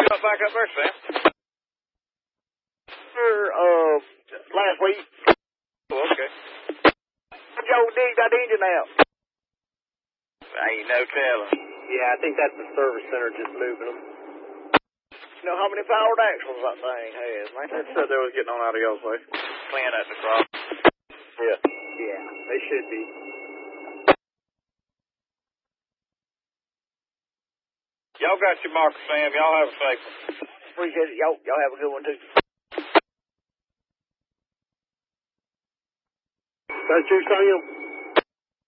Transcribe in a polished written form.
got back up there, Sam? Last week. Oh, okay. Joe digged that engine out. Ain't no telling. Yeah, I think that's the service center just moving them. You know how many powered axles that thing has, man? They said they was getting on out of y'all's way. Clean at the crop. Yeah. Yeah, they should be. Y'all got your marker, Sam. Y'all have a safe one. Appreciate it. Y'all have a good one, too. That's you, Sam?